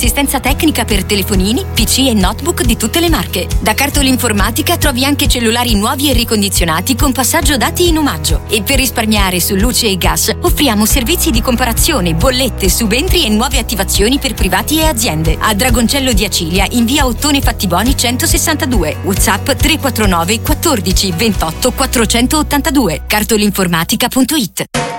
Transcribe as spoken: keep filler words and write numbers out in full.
assistenza tecnica per telefonini, P C e notebook di tutte le marche. Da Cartoli Informatica trovi anche cellulari nuovi e ricondizionati con passaggio dati in omaggio. E per risparmiare su luce e gas offriamo servizi di comparazione, bollette, subentri e nuove attivazioni per privati e aziende. A Dragoncello di Acilia in via Ottone Fattiboni centosessantadue. WhatsApp tre quattro nove quattordici ventotto quattrocentottantadue. cartolinformatica punto it.